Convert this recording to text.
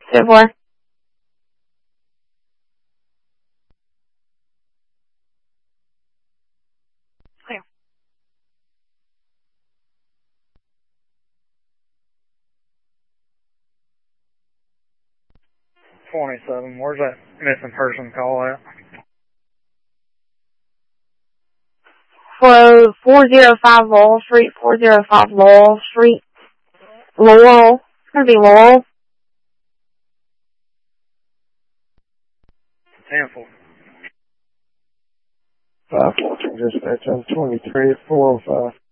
2-4. Clear. 27. Where's that missing person call at? 405 Laurel Street, 405 Laurel Street. Laurel. It's gonna be Laurel. 10-4. 5-4 dispatch on 23 at 405.